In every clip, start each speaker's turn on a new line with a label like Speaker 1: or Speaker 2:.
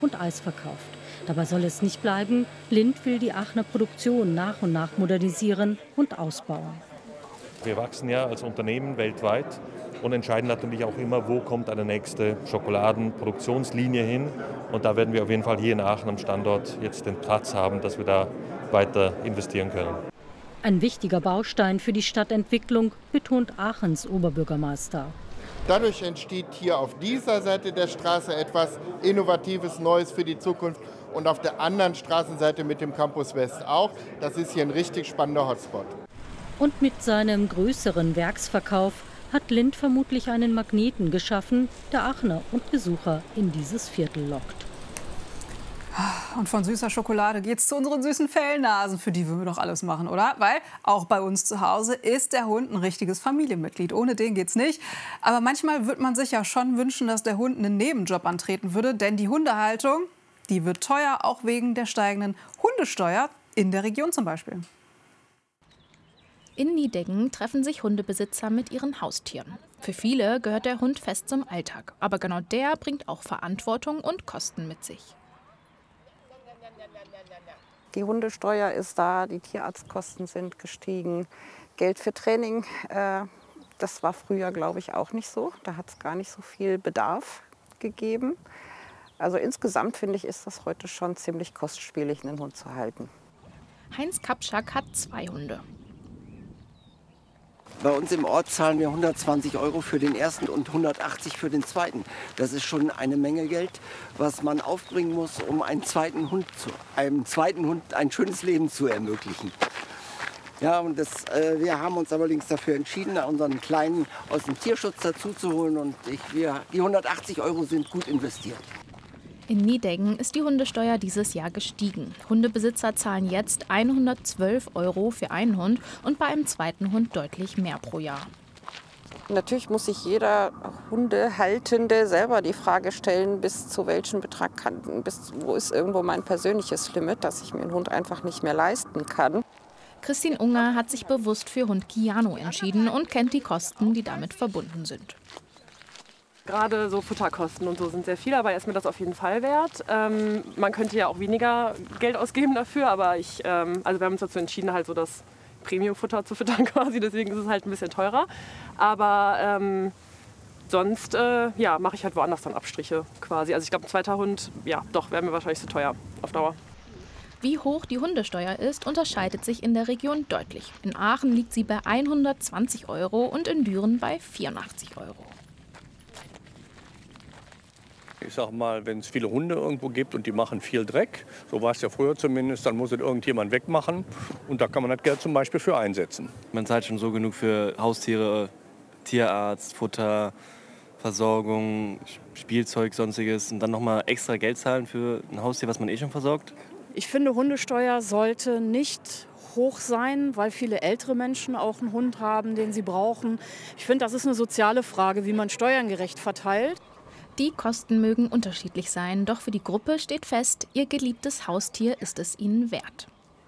Speaker 1: und Eis verkauft. Dabei soll es nicht bleiben. Lindt will die Aachener Produktion nach und nach modernisieren und ausbauen.
Speaker 2: Wir wachsen ja als Unternehmen weltweit und entscheiden natürlich auch immer, wo kommt eine nächste Schokoladenproduktionslinie hin. Und da werden wir auf jeden Fall hier in Aachen am Standort jetzt den Platz haben, dass wir da weiter investieren können.
Speaker 1: Ein wichtiger Baustein für die Stadtentwicklung, betont Aachens Oberbürgermeister.
Speaker 3: Dadurch entsteht hier auf dieser Seite der Straße etwas Innovatives, Neues für die Zukunft. Und auf der anderen Straßenseite mit dem Campus West auch. Das ist hier ein richtig spannender Hotspot.
Speaker 1: Und mit seinem größeren Werksverkauf hat Lindt vermutlich einen Magneten geschaffen, der Aachener und Besucher in dieses Viertel lockt.
Speaker 4: Und von süßer Schokolade geht's zu unseren süßen Fellnasen. Für die würden wir doch alles machen, oder? Weil auch bei uns zu Hause ist der Hund ein richtiges Familienmitglied. Ohne den geht's nicht. Aber manchmal würde man sich ja schon wünschen, dass der Hund einen Nebenjob antreten würde. Denn die Hundehaltung, die wird teuer, auch wegen der steigenden Hundesteuer in der Region zum Beispiel.
Speaker 5: In Nideggen treffen sich Hundebesitzer mit ihren Haustieren. Für viele gehört der Hund fest zum Alltag. Aber genau der bringt auch Verantwortung und Kosten mit sich.
Speaker 6: Die Hundesteuer ist da, die Tierarztkosten sind gestiegen. Geld für Training, das war früher, glaube ich, auch nicht so. Da hat es gar nicht so viel Bedarf gegeben. Also insgesamt, finde ich, ist das heute schon ziemlich kostspielig, einen Hund zu halten.
Speaker 5: Heinz Kapschak hat 2 Hunde.
Speaker 7: Bei uns im Ort zahlen wir 120 € für den ersten und 180 für den zweiten. Das ist schon eine Menge Geld, was man aufbringen muss, um einem zweiten Hund ein schönes Leben zu ermöglichen. Ja, und wir haben uns allerdings dafür entschieden, unseren Kleinen aus dem Tierschutz dazu zu holen. Und die 180 € sind gut investiert.
Speaker 5: In Nideggen ist die Hundesteuer dieses Jahr gestiegen. Hundebesitzer zahlen jetzt 112 € für einen Hund und bei einem zweiten Hund deutlich mehr pro Jahr.
Speaker 6: Natürlich muss sich jeder Hundehaltende selber die Frage stellen, bis zu welchem Betrag wo ist irgendwo mein persönliches Limit, dass ich mir einen Hund einfach nicht mehr leisten kann.
Speaker 5: Christine Unger hat sich bewusst für Hund Kiano entschieden und kennt die Kosten, die damit verbunden sind.
Speaker 8: Gerade so Futterkosten und so sind sehr viel, aber er ist mir das auf jeden Fall wert. Man könnte ja auch weniger Geld ausgeben dafür, aber also wir haben uns dazu entschieden, halt so das Premium-Futter zu füttern quasi, deswegen ist es halt ein bisschen teurer. Aber sonst mache ich halt woanders dann Abstriche quasi. Also ich glaube, ein zweiter Hund, ja doch, wäre mir wahrscheinlich zu teuer auf Dauer.
Speaker 5: Wie hoch die Hundesteuer ist, unterscheidet sich in der Region deutlich. In Aachen liegt sie bei 120 € und in Düren bei 84 €.
Speaker 9: Ich sag mal, wenn es viele Hunde irgendwo gibt und die machen viel Dreck, so war es ja früher zumindest, dann muss es irgendjemand wegmachen. Und da kann man das Geld zum Beispiel für einsetzen.
Speaker 10: Man zahlt schon so genug für Haustiere, Tierarzt, Futter, Versorgung, Spielzeug, sonstiges. Und dann nochmal extra Geld zahlen für ein Haustier, was man eh schon versorgt.
Speaker 11: Ich finde, Hundesteuer sollte nicht hoch sein, weil viele ältere Menschen auch einen Hund haben, den sie brauchen. Ich finde, das ist eine soziale Frage, wie man Steuern gerecht verteilt.
Speaker 5: Die Kosten mögen unterschiedlich sein, doch für die Gruppe steht fest, ihr geliebtes Haustier ist es ihnen wert.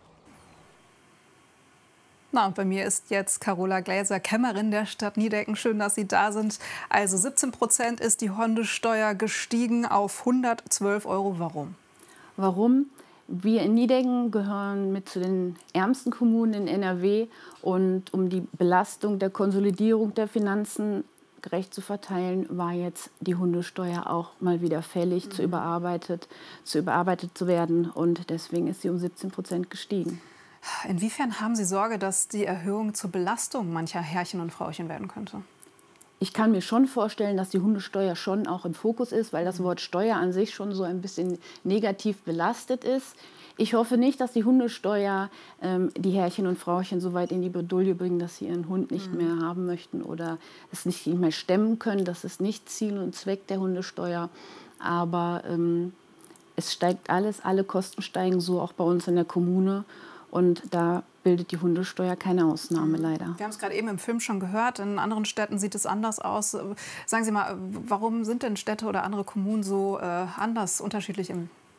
Speaker 4: Na, und bei mir ist jetzt Carola Gläser, Kämmerin der Stadt Nideggen. Schön, dass Sie da sind. Also 17% ist die Hundesteuer gestiegen auf 112 €. Warum?
Speaker 12: Warum? Wir in Nideggen gehören mit zu den ärmsten Kommunen in NRW. Und um die Belastung der Konsolidierung der Finanzen gerecht zu verteilen, war jetzt die Hundesteuer auch mal wieder fällig, zu überarbeitet zu werden. Und deswegen ist sie um 17% gestiegen.
Speaker 4: Inwiefern haben Sie Sorge, dass die Erhöhung zur Belastung mancher Herrchen und Frauchen werden könnte?
Speaker 12: Ich kann mir schon vorstellen, dass die Hundesteuer schon auch im Fokus ist, weil das Wort Steuer an sich schon so ein bisschen negativ belastet ist. Ich hoffe nicht, dass die Hundesteuer die Herrchen und Frauchen so weit in die Bredouille bringen, dass sie ihren Hund nicht mehr haben möchten oder es nicht mehr stemmen können. Das ist nicht Ziel und Zweck der Hundesteuer. Aber es steigt alles, alle Kosten steigen so auch bei uns in der Kommune. Und da bildet die Hundesteuer keine Ausnahme, leider.
Speaker 4: Wir haben es gerade eben im Film schon gehört. In anderen Städten sieht es anders aus. Sagen Sie mal, warum sind denn Städte oder andere Kommunen so anders, unterschiedlich im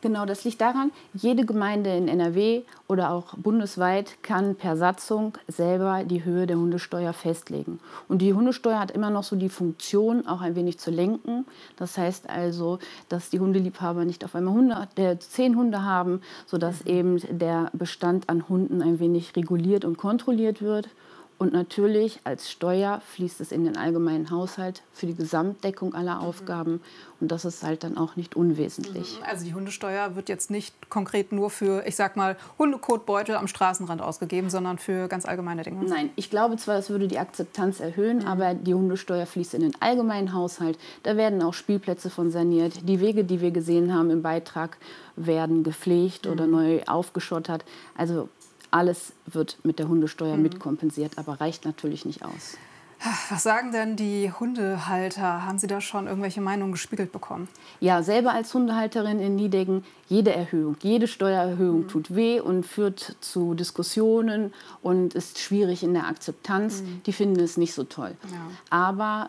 Speaker 12: Genau, das liegt daran, jede Gemeinde in NRW oder auch bundesweit kann per Satzung selber die Höhe der Hundesteuer festlegen. Und die Hundesteuer hat immer noch so die Funktion, auch ein wenig zu lenken. Das heißt also, dass die Hundeliebhaber nicht auf einmal 10 Hunde haben, sodass eben der Bestand an Hunden ein wenig reguliert und kontrolliert wird. Und natürlich als Steuer fließt es in den allgemeinen Haushalt für die Gesamtdeckung aller Aufgaben. Und das ist halt dann auch nicht unwesentlich.
Speaker 4: Also die Hundesteuer wird jetzt nicht konkret nur für, ich sag mal, Hundekotbeutel am Straßenrand ausgegeben, sondern für ganz allgemeine Dinge.
Speaker 12: Nein, ich glaube zwar, es würde die Akzeptanz erhöhen, aber die Hundesteuer fließt in den allgemeinen Haushalt. Da werden auch Spielplätze von saniert. Die Wege, die wir gesehen haben im Beitrag, werden gepflegt oder neu aufgeschottert. Also alles wird mit der Hundesteuer mitkompensiert, aber reicht natürlich nicht aus.
Speaker 4: Was sagen denn die Hundehalter? Haben Sie da schon irgendwelche Meinungen gespiegelt bekommen?
Speaker 12: Ja, selber als Hundehalterin in Niedeggen, jede Erhöhung, jede Steuererhöhung tut weh und führt zu Diskussionen und ist schwierig in der Akzeptanz. Die finden es nicht so toll. Ja. Aber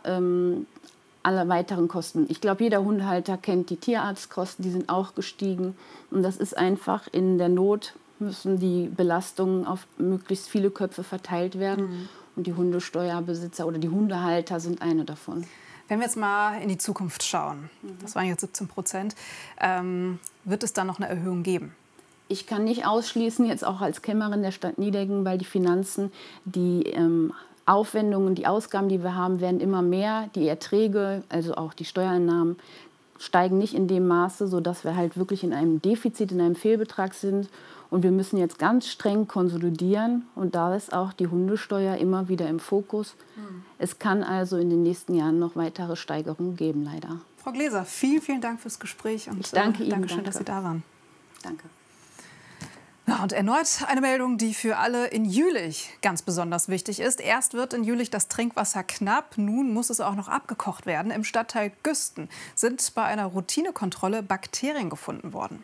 Speaker 12: alle weiteren Kosten, ich glaube, jeder Hundehalter kennt die Tierarztkosten, die sind auch gestiegen. Und das ist einfach in der Not, müssen die Belastungen auf möglichst viele Köpfe verteilt werden. Und die Hundesteuerbesitzer oder die Hundehalter sind eine davon.
Speaker 4: Wenn wir jetzt mal in die Zukunft schauen, das waren jetzt 17%, wird es da noch eine Erhöhung geben?
Speaker 12: Ich kann nicht ausschließen, jetzt auch als Kämmerin der Stadt Niedeggen, weil die Finanzen, die Aufwendungen, die Ausgaben, die wir haben, werden immer mehr. Die Erträge, also auch die Steuereinnahmen, steigen nicht in dem Maße, sodass wir halt wirklich in einem Defizit, in einem Fehlbetrag sind. Und wir müssen jetzt ganz streng konsolidieren. Und da ist auch die Hundesteuer immer wieder im Fokus. Es kann also in den nächsten Jahren noch weitere Steigerungen geben, leider.
Speaker 4: Frau Gläser, vielen, vielen Dank fürs Gespräch. Und
Speaker 12: ich danke Ihnen.
Speaker 4: Dankeschön, dass Sie da waren.
Speaker 12: Danke.
Speaker 4: Ja, und erneut eine Meldung, die für alle in Jülich ganz besonders wichtig ist. Erst wird in Jülich das Trinkwasser knapp, nun muss es auch noch abgekocht werden. Im Stadtteil Güsten sind bei einer Routinekontrolle Bakterien gefunden worden.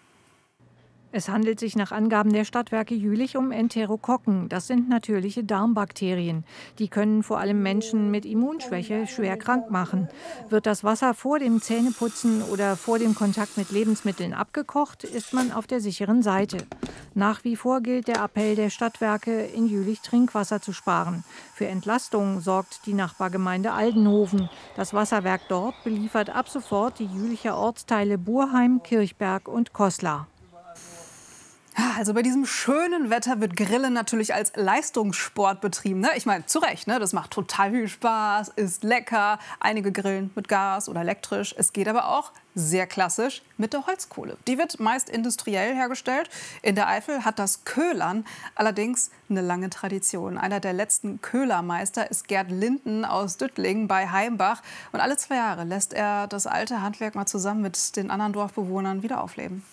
Speaker 13: Es handelt sich nach Angaben der Stadtwerke Jülich um Enterokokken. Das sind natürliche Darmbakterien. Die können vor allem Menschen mit Immunschwäche schwer krank machen. Wird das Wasser vor dem Zähneputzen oder vor dem Kontakt mit Lebensmitteln abgekocht, ist man auf der sicheren Seite. Nach wie vor gilt der Appell der Stadtwerke, in Jülich Trinkwasser zu sparen. Für Entlastung sorgt die Nachbargemeinde Aldenhoven. Das Wasserwerk dort beliefert ab sofort die Jülicher Ortsteile Burheim, Kirchberg und Koslar.
Speaker 4: Also bei diesem schönen Wetter wird Grillen natürlich als Leistungssport betrieben. Ne? Ich meine, zu Recht, ne? Das macht total viel Spaß, ist lecker. Einige grillen mit Gas oder elektrisch. Es geht aber auch sehr klassisch mit der Holzkohle. Die wird meist industriell hergestellt. In der Eifel hat das Köhlern allerdings eine lange Tradition. Einer der letzten Köhlermeister ist Gerd Linden aus Düttling bei Heimbach. Und alle 2 Jahre lässt er das alte Handwerk mal zusammen mit den anderen Dorfbewohnern wieder aufleben.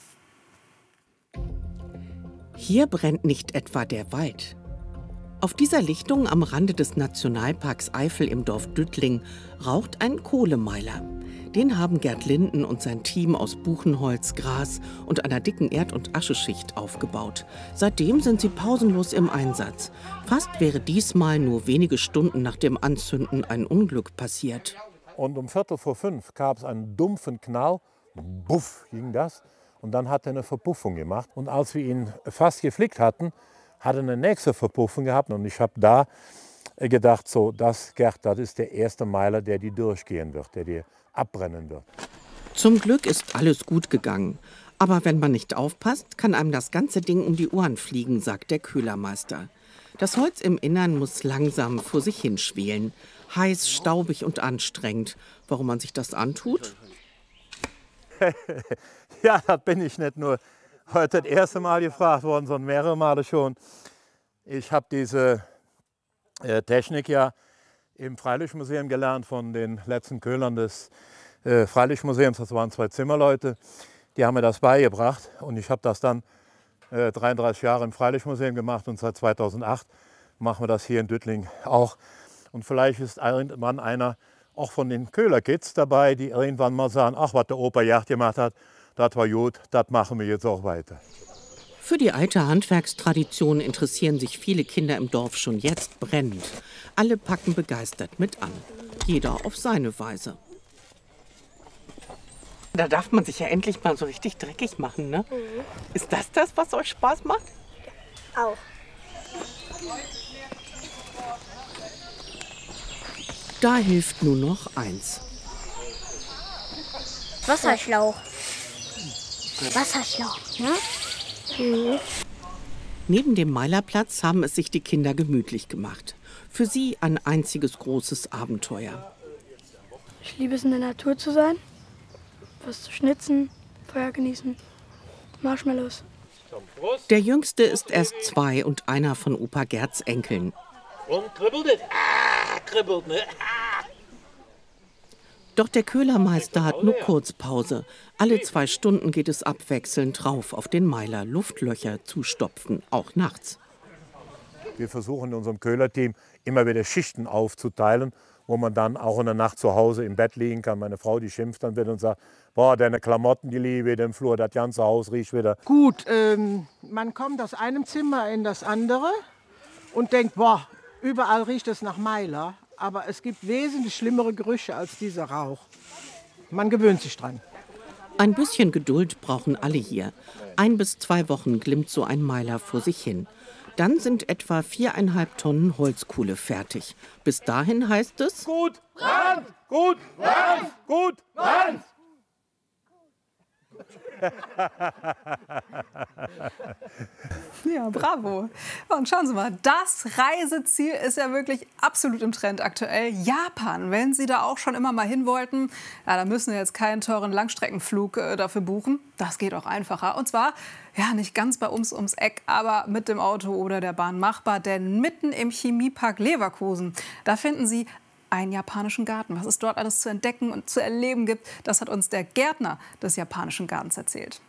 Speaker 14: Hier brennt nicht etwa der Wald. Auf dieser Lichtung am Rande des Nationalparks Eifel im Dorf Düttling raucht ein Kohlemeiler. Den haben Gerd Linden und sein Team aus Buchenholz, Gras und einer dicken Erd- und Ascheschicht aufgebaut. Seitdem sind sie pausenlos im Einsatz. Fast wäre diesmal nur wenige Stunden nach dem Anzünden ein Unglück passiert.
Speaker 15: Und um 4:45 gab es einen dumpfen Knall. Buff ging das. Und dann hat er eine Verpuffung gemacht. Und als wir ihn fast geflickt hatten, hat er eine nächste Verpuffung gehabt. Und ich habe da gedacht, so, Gerd, das ist der erste Meiler, der die durchgehen wird, der die abbrennen wird.
Speaker 14: Zum Glück ist alles gut gegangen. Aber wenn man nicht aufpasst, kann einem das ganze Ding um die Ohren fliegen, sagt der Köhlermeister. Das Holz im Innern muss langsam vor sich hinschwelen. Heiß, staubig und anstrengend. Warum man sich das antut?
Speaker 15: Ja, das bin ich nicht nur heute das erste Mal gefragt worden, sondern mehrere Male schon. Ich habe diese Technik ja im Freilichtmuseum gelernt von den letzten Köhlern des Freilichtmuseums. Das waren 2 Zimmerleute, die haben mir das beigebracht. Und ich habe das dann 33 Jahre im Freilichtmuseum gemacht und seit 2008 machen wir das hier in Düttling auch. Und vielleicht ist irgendwann einer auch von den Köhlerkids dabei, die irgendwann mal sagen, ach, was der Opa Gerd gemacht hat, das war gut, das machen wir jetzt auch weiter.
Speaker 14: Für die alte Handwerkstradition interessieren sich viele Kinder im Dorf schon jetzt brennend. Alle packen begeistert mit an, jeder auf seine Weise. Da darf man sich ja endlich mal so richtig dreckig machen, ne?
Speaker 16: Mhm.
Speaker 14: Ist das, was euch Spaß macht?
Speaker 16: Auch.
Speaker 14: Da hilft nur noch eins.
Speaker 16: Wasserschlauch. Wasserschlauch, ne? Mhm.
Speaker 14: Neben dem Meilerplatz haben es sich die Kinder gemütlich gemacht. Für sie ein einziges großes Abenteuer.
Speaker 17: Ich liebe es, in der Natur zu sein, was zu schnitzen, Feuer genießen, Marshmallows.
Speaker 14: Der Jüngste ist erst 2 und einer von Opa Gerds Enkeln.
Speaker 18: Und kribbelt es? Kribbelt, ne?
Speaker 14: Doch der Köhlermeister hat nur Kurzpause. Alle 2 Stunden geht es abwechselnd rauf auf den Meiler, Luftlöcher zu stopfen, auch nachts.
Speaker 15: Wir versuchen in unserem Köhlerteam immer wieder Schichten aufzuteilen, wo man dann auch in der Nacht zu Hause im Bett liegen kann. Meine Frau, die schimpft dann wieder und sagt, boah, deine Klamotten, die liegen wieder im Flur, das ganze Haus riecht wieder.
Speaker 19: Gut, man kommt aus einem Zimmer in das andere und denkt, boah, überall riecht es nach Meiler. Aber es gibt wesentlich schlimmere Gerüche als dieser Rauch. Man gewöhnt sich dran.
Speaker 14: Ein bisschen Geduld brauchen alle hier. 1 bis 2 Wochen glimmt so ein Meiler vor sich hin. Dann sind etwa 4,5 Tonnen Holzkohle fertig. Bis dahin heißt es:
Speaker 18: Gut, Brand! Gut, Brand! Gut, Brand!
Speaker 4: Ja, bravo. Und schauen Sie mal, das Reiseziel ist ja wirklich absolut im Trend aktuell. Japan, wenn Sie da auch schon immer mal hin wollten, ja, da müssen Sie jetzt keinen teuren Langstreckenflug dafür buchen. Das geht auch einfacher. Und zwar, ja, nicht ganz bei uns ums Eck, aber mit dem Auto oder der Bahn machbar. Denn mitten im Chemiepark Leverkusen, da finden Sie einen japanischen Garten. Was es dort alles zu entdecken und zu erleben gibt, das hat uns der Gärtner des japanischen Gartens erzählt.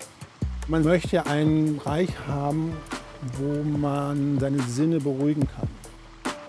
Speaker 20: Man möchte einen Bereich haben, wo man seine Sinne beruhigen kann.